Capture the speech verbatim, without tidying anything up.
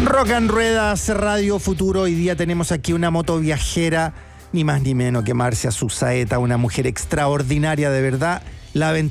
Rock and Ruedas, Radio Futuro. Hoy día tenemos aquí una motoviajera, ni más ni menos que Marcia Susaeta, una mujer extraordinaria de verdad. La